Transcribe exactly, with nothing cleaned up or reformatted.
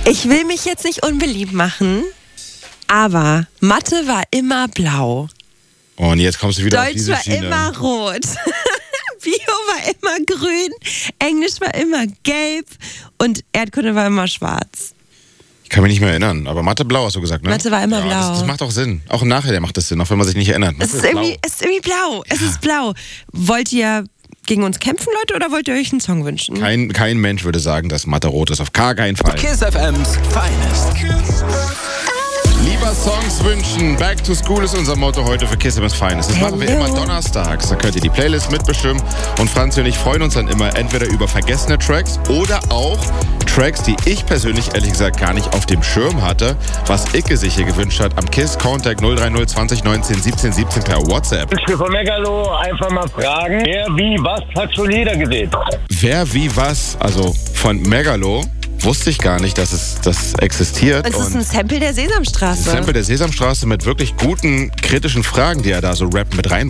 Ich will mich jetzt nicht unbeliebt machen, aber Mathe war immer blau. Oh, und jetzt kommst du wieder Deutsch auf diese war Schiene. immer rot. Bio war immer grün. Englisch war immer gelb. Und Erdkunde war immer schwarz. Ich kann mich nicht mehr erinnern, aber Mathe blau hast du gesagt, ne? Mathe war immer ja, blau. Das, das macht auch Sinn. Auch nachher macht das Sinn, auch wenn man sich nicht erinnert. Es ist, irgendwie, es ist irgendwie blau. Es ja. ist blau. Wollt ihr gegen uns kämpfen, Leute, oder wollt ihr euch einen Song wünschen? Kein, kein Mensch würde sagen, dass Mathe rot ist. Auf gar keinen Fall. Kiss F M's Finest. Lieber Songs wünschen. Back to School ist unser Motto heute für Kiss F M's Finest. Das machen wir immer donnerstags. Da könnt ihr die Playlist mitbestimmen. Und Franzi und ich freuen uns dann immer entweder über vergessene Tracks oder auch Tracks, die ich persönlich ehrlich gesagt gar nicht auf dem Schirm hatte, was Icke sich hier gewünscht hat am Kiss Contact null drei null zwanzig neunzehn siebzehn siebzehn per WhatsApp. Ich will von Megalo einfach mal fragen, wer wie was hat schon jeder gesehen? Wer wie was, also von Megalo, wusste ich gar nicht, dass es das existiert. Es ist ein Sample der Sesamstraße. Ein Sample der Sesamstraße mit wirklich guten, kritischen Fragen, die er da so Rap mit reinbringt.